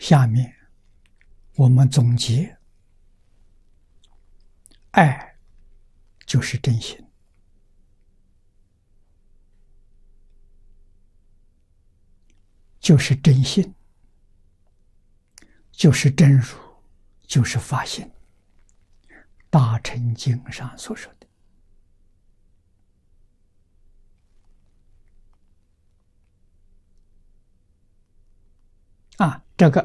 下面我们总结，爱就是真心，就是真心，就是真如，就是法性。大乘经上所说的这个